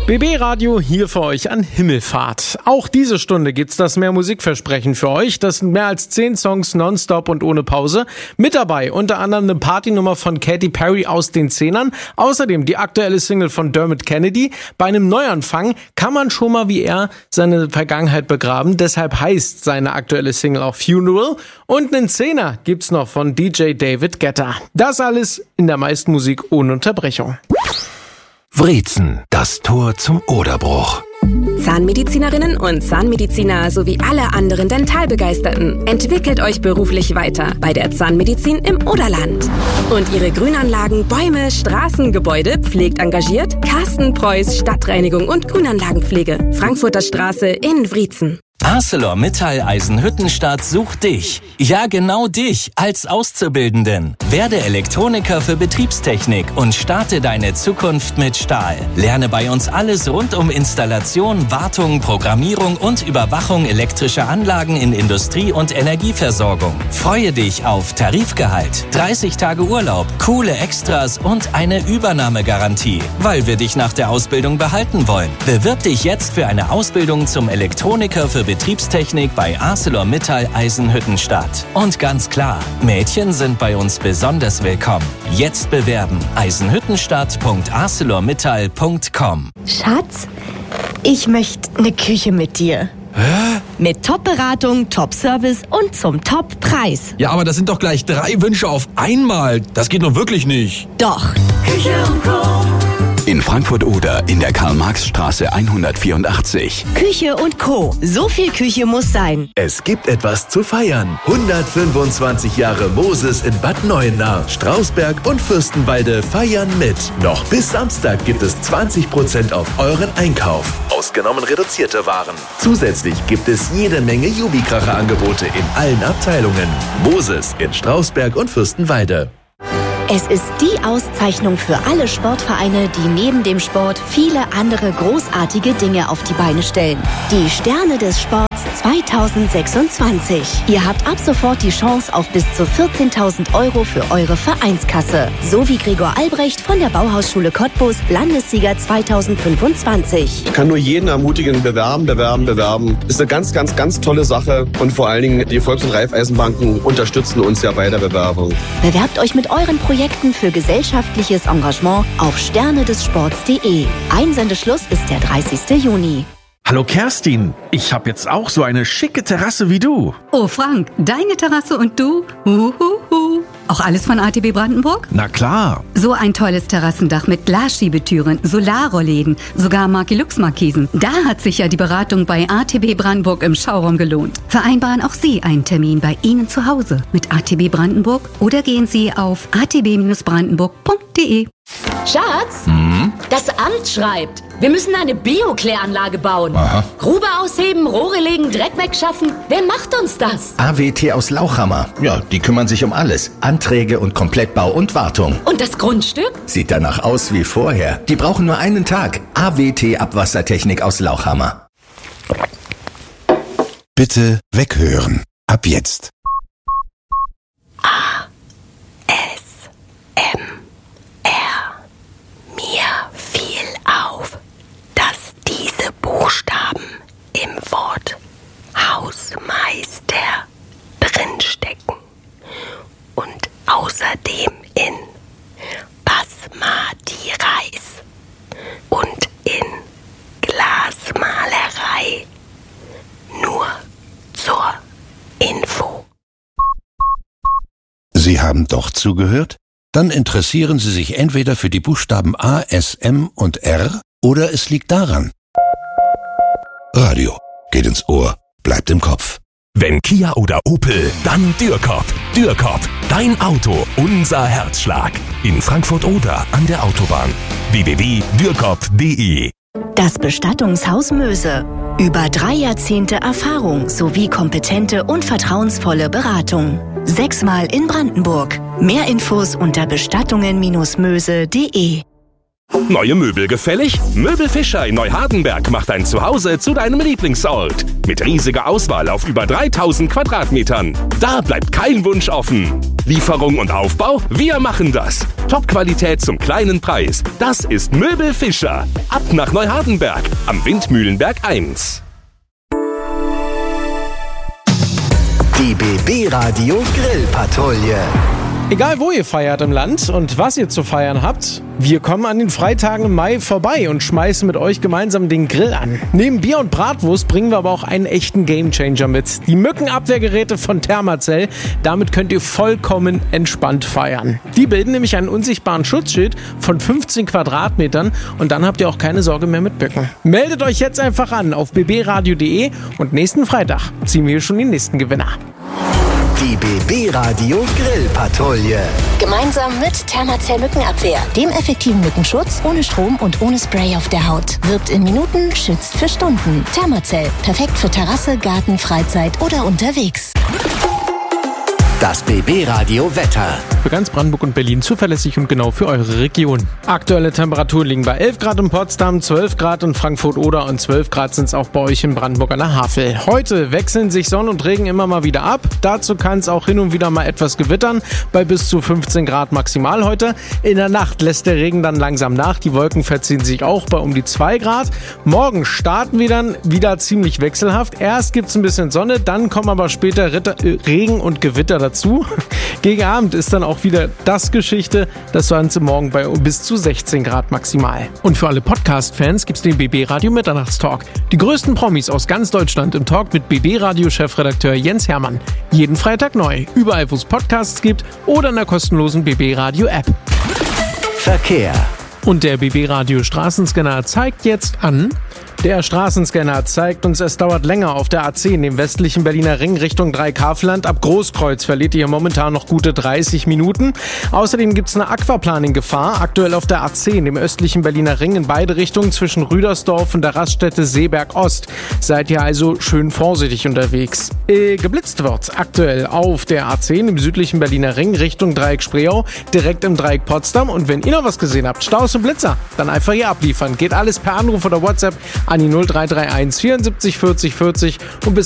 BB Radio hier für euch an Himmelfahrt. Auch diese Stunde gibt's das mehr Musikversprechen für euch. Das sind mehr als 10 Songs nonstop und ohne Pause. Mit dabei unter anderem eine Partynummer von Katy Perry aus den 10ern. Außerdem die aktuelle Single von Dermot Kennedy. Bei einem Neuanfang kann man schon mal wie er seine Vergangenheit begraben. Deshalb heißt seine aktuelle Single auch Funeral. Und einen 10er gibt's noch von DJ David Guetta. Das alles in der meisten Musik ohne Unterbrechung. Wrezen, das Tor zum Oderbruch. Zahnmedizinerinnen und Zahnmediziner sowie alle anderen Dentalbegeisterten, entwickelt euch beruflich weiter bei der Zahnmedizin im Oderland. Und ihre Grünanlagen, Bäume, Straßen, Gebäude pflegt engagiert Carsten Preuß Stadtreinigung und Grünanlagenpflege, Frankfurter Straße in Wrezen. ArcelorMittal Eisenhüttenstadt sucht dich. Ja, genau dich als Auszubildenden. Werde Elektroniker für Betriebstechnik und starte deine Zukunft mit Stahl. Lerne bei uns alles rund um Installation, Wartung, Programmierung und Überwachung elektrischer Anlagen in Industrie- und Energieversorgung. Freue dich auf Tarifgehalt, 30 Tage Urlaub, coole Extras und eine Übernahmegarantie, weil wir dich nach der Ausbildung behalten wollen. Bewirb dich jetzt für eine Ausbildung zum Elektroniker für Betriebstechnik bei ArcelorMittal Eisenhüttenstadt. Und ganz klar, Mädchen sind bei uns besonders willkommen. Jetzt bewerben. eisenhüttenstadt.arcelormittal.com. Schatz, ich möchte eine Küche mit dir. Hä? Mit Top-Beratung, Top-Service und zum Top-Preis. Ja, aber das sind doch gleich 3 Wünsche auf einmal. Das geht doch wirklich nicht. Doch. Küche und Co. In Frankfurt-Oder in der Karl-Marx-Straße 184. Küche und Co. So viel Küche muss sein. Es gibt etwas zu feiern. 125 Jahre Moses in Bad Neuenahr. Strausberg und Fürstenwalde feiern mit. Noch bis Samstag gibt es 20% auf euren Einkauf. Ausgenommen reduzierte Waren. Zusätzlich gibt es jede Menge Jubikracher-Angebote in allen Abteilungen. Moses in Strausberg und Fürstenwalde. Es ist die Auszeichnung für alle Sportvereine, die neben dem Sport viele andere großartige Dinge auf die Beine stellen. Die Sterne des Sports 2026. Ihr habt ab sofort die Chance auf bis zu 14.000 Euro für eure Vereinskasse. So wie Gregor Albrecht von der Bauhausschule Cottbus, Landessieger 2025. Ich kann nur jeden ermutigen, bewerben. Ist eine ganz, ganz, ganz tolle Sache. Und vor allen Dingen, die Volks- und Raiffeisenbanken unterstützen uns ja bei der Bewerbung. Bewerbt euch mit euren Projekten für gesellschaftliches Engagement auf sternedessports.de. Einsendeschluss ist der 30. Juni. Hallo Kerstin, ich habe jetzt auch so eine schicke Terrasse wie du. Oh Frank, deine Terrasse und du? Auch alles von ATB Brandenburg? Na klar. So ein tolles Terrassendach mit Glasschiebetüren, Solarrollläden, sogar Markelux-Markisen. Da hat sich ja die Beratung bei ATB Brandenburg im Schauraum gelohnt. Vereinbaren auch Sie einen Termin bei Ihnen zu Hause mit ATB Brandenburg oder gehen Sie auf atb-brandenburg.de. Schatz, das Amt schreibt, wir müssen eine Bio-Kläranlage bauen. Aha. Grube ausheben, Rohre legen, Dreck wegschaffen. Wer macht uns das? AWT aus Lauchhammer. Ja, die kümmern sich um alles. Anträge und Komplettbau und Wartung. Und das Grundstück? Sieht danach aus wie vorher. Die brauchen nur einen Tag. AWT Abwassertechnik aus Lauchhammer. Bitte weghören. Ab jetzt. Mir fiel auf, dass diese Buchstaben im Wort Hausmeister drinstecken und außerdem in Basmati Reis und in Glasmalerei. Nur zur Info. Sie haben doch zugehört? Dann interessieren Sie sich entweder für die Buchstaben A, S, M und R oder es liegt daran. Radio geht ins Ohr, bleibt im Kopf. Wenn Kia oder Opel, dann Dürkop. Dürkop, dein Auto, unser Herzschlag. In Frankfurt-Oder an der Autobahn. www.dürkop.de. Das Bestattungshaus Möse. Über 3 Jahrzehnte Erfahrung sowie kompetente und vertrauensvolle Beratung. 6-mal in Brandenburg. Mehr Infos unter bestattungen-möse.de. Neue Möbel gefällig? Möbel Fischer in Neuhardenberg macht dein Zuhause zu deinem Lieblingsort. Mit riesiger Auswahl auf über 3000 Quadratmetern. Da bleibt kein Wunsch offen. Lieferung und Aufbau? Wir machen das. Top-Qualität zum kleinen Preis. Das ist Möbel Fischer. Ab nach Neuhardenberg am Windmühlenberg 1. Die BB Radio Grillpatrouille. Egal wo ihr feiert im Land und was ihr zu feiern habt, wir kommen an den Freitagen im Mai vorbei und schmeißen mit euch gemeinsam den Grill an. Neben Bier und Bratwurst bringen wir aber auch einen echten Gamechanger mit. Die Mückenabwehrgeräte von Thermacell. Damit könnt ihr vollkommen entspannt feiern. Die bilden nämlich einen unsichtbaren Schutzschild von 15 Quadratmetern und dann habt ihr auch keine Sorge mehr mit Mücken. Meldet euch jetzt einfach an auf bbradio.de und nächsten Freitag ziehen wir schon den nächsten Gewinner. Die BB Radio Grillpatrouille. Gemeinsam mit Thermacell Mückenabwehr, dem effektiven Mückenschutz ohne Strom und ohne Spray auf der Haut. Wirkt in Minuten, schützt für Stunden. Thermacell, perfekt für Terrasse, Garten, Freizeit oder unterwegs. Das BB Radio Wetter. Für ganz Brandenburg und Berlin zuverlässig und genau für eure Region. Aktuelle Temperaturen liegen bei 11 Grad in Potsdam, 12 Grad in Frankfurt-Oder und 12 Grad sind es auch bei euch in Brandenburg an der Havel. Heute wechseln sich Sonne und Regen immer mal wieder ab. Dazu kann es auch hin und wieder mal etwas gewittern, bei bis zu 15 Grad maximal heute. In der Nacht lässt der Regen dann langsam nach. Die Wolken verziehen sich auch bei um die 2 Grad. Morgen starten wir dann wieder ziemlich wechselhaft. Erst gibt es ein bisschen Sonne, dann kommen aber später Regen und Gewitter dazu. Gegen Abend ist dann auch wieder das Geschichte. Das Ganze morgen bei bis zu 16 Grad maximal. Und für alle Podcast-Fans gibt's den BB Radio Mitternachtstalk. Die größten Promis aus ganz Deutschland im Talk mit BB Radio Chefredakteur Jens Hermann. Jeden Freitag neu. Überall, wo es Podcasts gibt oder in der kostenlosen BB Radio App. Verkehr. Und der BB Radio Straßenscanner zeigt jetzt an. Der Straßenscanner zeigt uns, es dauert länger auf der A10, dem westlichen Berliner Ring Richtung Dreikaveland. Ab Großkreuz verliert ihr momentan noch gute 30 Minuten. Außerdem gibt es eine Aquaplaning-Gefahr. Aktuell auf der A10, dem östlichen Berliner Ring in beide Richtungen zwischen Rüdersdorf und der Raststätte Seeberg Ost. Seid ihr also schön vorsichtig unterwegs. Geblitzt wird aktuell auf der A10 im südlichen Berliner Ring Richtung Dreieck Spreeau, direkt im Dreieck Potsdam. Und wenn ihr noch was gesehen habt, Staus und Blitzer, dann einfach hier abliefern. Geht alles per Anruf oder WhatsApp an die 0331 74 40 40 und bis